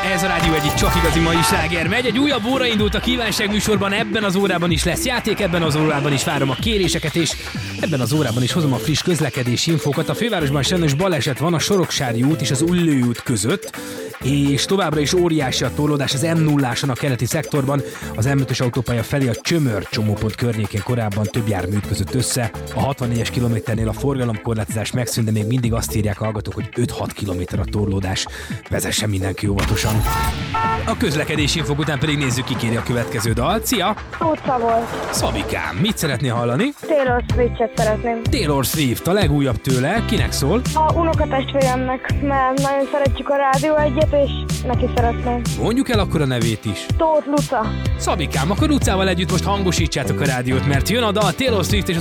Ez a rádió egyik csak igazi mai sláger megy. Egy újabb óra indult a kívánságműsorban, ebben az órában is lesz játék, ebben az órában is várom a kéréseket, és ebben az órában is hozom a friss közlekedési infókat. A fővárosban sajnos baleset van a Soroksári út és az Üllői út között, és továbbra is óriási a torlódás az M0-áson a keleti szektorban, az M5-ös autópálya felé a Csömör csomópont környékén korábban több jármű ütközött össze. A 64-es kilométernél a forgalomkorlátozás megszűnt, de még mindig azt írják a hallgatók, hogy 5-6 kilométer a torlódás. Vezessen mindenki óvatosan. A közlekedési infók után pedig nézzük, ki kéri a következő dalt. Szia! Utca volt. Szabikám, mit szeretnél hallani? Taylor Swift-et szeretném. Taylor Swift, a legújabb tőle. Kinek szól? A unokatestvéremnek, mert nagyon szeretjük a Rádió Egyet, és neki szeretném. Mondjuk el akkor a nevét is. Tóth Luca. Szabikám, akkor Lucával együtt most hangosítsátok a rádiót, mert jön a dal Taylor Swift és az